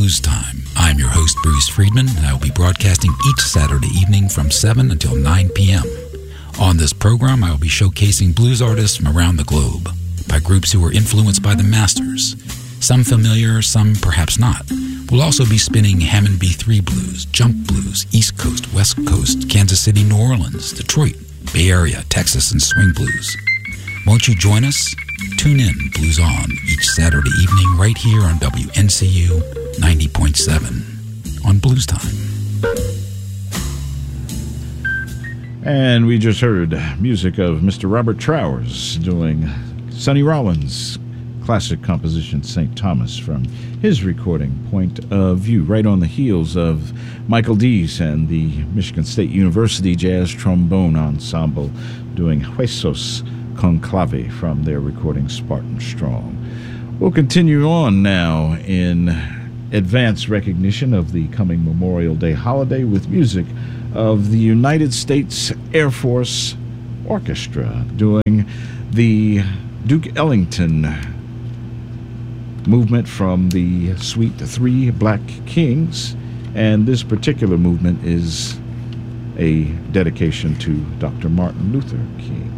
Blues Time. I'm your host, Bruce Friedman, and I will be broadcasting each Saturday evening from 7 until 9 p.m. On this program, I will be showcasing blues artists from around the globe by groups who were influenced by the masters. Some familiar, some perhaps not. We'll also be spinning Hammond B3 blues, jump blues, East Coast, West Coast, Kansas City, New Orleans, Detroit, Bay Area, Texas, and swing blues. Won't you join us? Tune in Blues On each Saturday evening right here on WNCU 90.7 on Blues Time. And we just heard music of Mr. Robert Trowers doing Sonny Rollins' classic composition, St. Thomas, from his recording, Point of View, right on the heels of Michael Deese and the Michigan State University Jazz Trombone Ensemble doing Huesos Conclave from their recording Spartan Strong. We'll continue on now in advance recognition of the coming Memorial Day holiday with music of the United States Air Force Orchestra doing the Duke Ellington movement from the Suite 3 Black Kings, and this particular movement is a dedication to Dr. Martin Luther King.